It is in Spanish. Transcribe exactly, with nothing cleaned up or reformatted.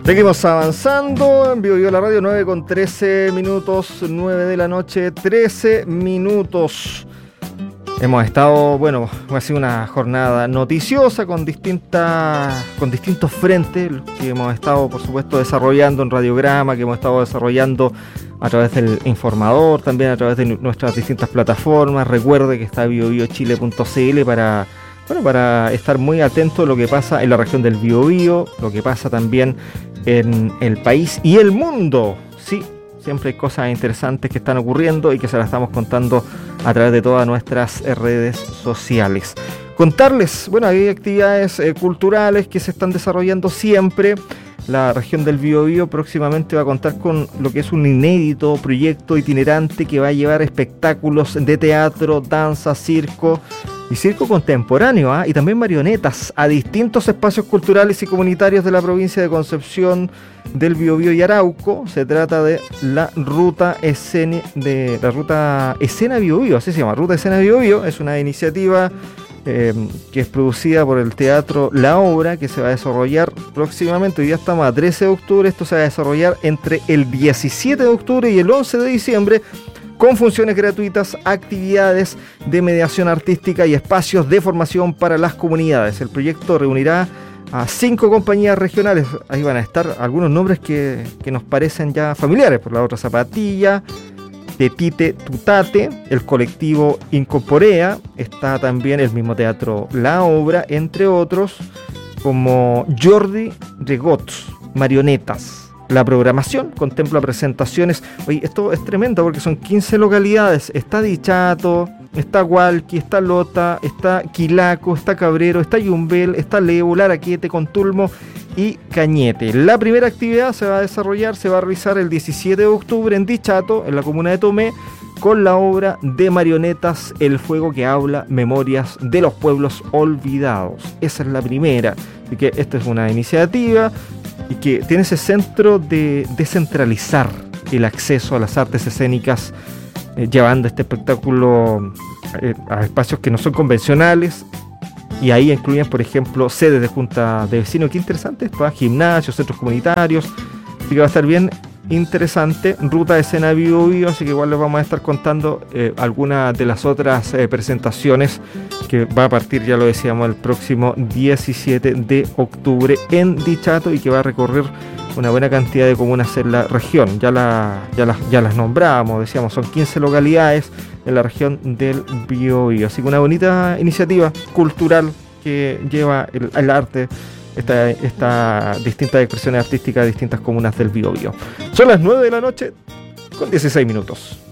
Seguimos avanzando en Vivo Vivo la Radio, nueve con trece minutos, nueve de la noche, trece minutos. Hemos estado, bueno, ha sido una jornada noticiosa con distintas, con distintos frentes que hemos estado, por supuesto, desarrollando en Radiograma, que hemos estado desarrollando a través del Informador, también a través de nuestras distintas plataformas. Recuerde que está bio bio chile punto c l para, bueno, para estar muy atento a lo que pasa en la región del Biobío, lo que pasa también en el país y el mundo. Sí, siempre hay cosas interesantes que están ocurriendo y que se las estamos contando a través de todas nuestras redes sociales. Contarles, bueno, hay actividades eh, culturales que se están desarrollando siempre. La región del Biobío próximamente va a contar con lo que es un inédito proyecto itinerante que va a llevar espectáculos de teatro, danza, circo y circo contemporáneo, ¿eh? y también marionetas a distintos espacios culturales y comunitarios de la provincia de Concepción, del Biobío y Arauco. Se trata de la ruta escena de la ruta escena Biobío, así se llama, ruta escena Biobío. Es una iniciativa eh, que es producida por el Teatro La Obra, que se va a desarrollar próximamente. Hoy ya estamos a trece de octubre. Esto se va a desarrollar entre el diecisiete de octubre y el once de diciembre, con funciones gratuitas, actividades de mediación artística y espacios de formación para las comunidades. El proyecto reunirá a cinco compañías regionales. Ahí van a estar algunos nombres que, que nos parecen ya familiares, por la otra Zapatilla, Tetite Tutate, el colectivo Incorporea, está también el mismo Teatro La Obra, entre otros, como Jordi Regots, Marionetas. La programación contempla presentaciones. Oye, esto es tremendo porque son quince localidades. Está Dichato, está Hualqui, está Lota, está Quilaco, está Cabrero, está Yumbel, está Leu, Laraquete, Contulmo y Cañete. La primera actividad se va a desarrollar, se va a realizar el diecisiete de octubre en Dichato, en la comuna de Tomé, con la obra de marionetas El Fuego que Habla, Memorias de los Pueblos Olvidados. Esa es la primera. Así que esta es una iniciativa y que tiene ese centro de descentralizar el acceso a las artes escénicas, eh, llevando este espectáculo eh, a espacios que no son convencionales, y ahí incluyen, por ejemplo, sedes de junta de vecinos. Qué interesante esto, ¿eh? Gimnasios, centros comunitarios, así que va a estar bien interesante. Ruta de escena Biobío, así que igual les vamos a estar contando eh, algunas de las otras eh, presentaciones que va a partir, ya lo decíamos, el próximo diecisiete de octubre en Dichato, y que va a recorrer una buena cantidad de comunas en la región. Ya, la, ya, las, ya las nombramos, decíamos, son quince localidades en la región del Biobío. Así que una bonita iniciativa cultural que lleva el, el arte, Esta, esta distintas expresiones artísticas de distintas comunas del Biobío. Son las nueve de la noche con dieciséis minutos.